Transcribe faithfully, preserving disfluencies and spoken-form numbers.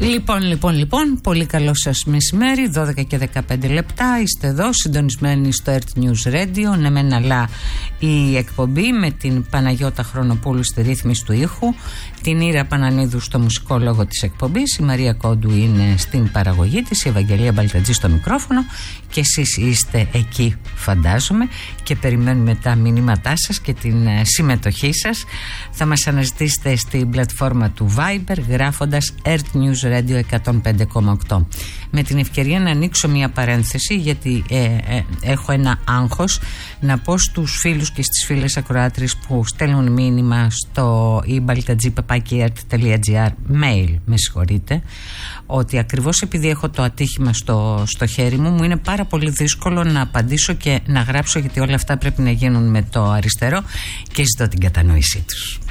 Λοιπόν, λοιπόν, λοιπόν, πολύ καλό σας μεσημέρι, δώδεκα και δεκαπέντε λεπτά, είστε εδώ συντονισμένοι στο Earth News Radio, ναι μεν αλλά η εκπομπή με την Παναγιώτα Χρονοπούλου στη ρύθμιση του ήχου, την Ήρα Πανανίδου στο μουσικό λόγο της εκπομπής, η Μαρία Κόντου είναι στην παραγωγή της, η Ευαγγελία Μπαλτατζή στο μικρόφωνο και εσείς είστε εκεί φαντάζομαι και περιμένουμε τα μηνύματά σας και την συμμετοχή σας. Θα μας αναζητήσετε στην πλατφόρμα του Viber γράφοντας Earth News Radio εκατόν πέντε κόμμα οκτώ. Με την ευκαιρία να ανοίξω μια παρένθεση γιατί ε, ε, έχω ένα άγχος να πω στους φίλους και στις φίλες ακροάτρες που στέλνουν μήνυμα στο ibaltadji.earth.gr mail, με συγχωρείτε, ότι ακριβώς επειδή έχω το ατύχημα στο, στο χέρι μου, μου είναι πάρα πολύ δύσκολο να απαντήσω και να γράψω, γιατί όλα αυτά πρέπει να γίνουν με το αριστερό και ζητώ την κατανόησή τους.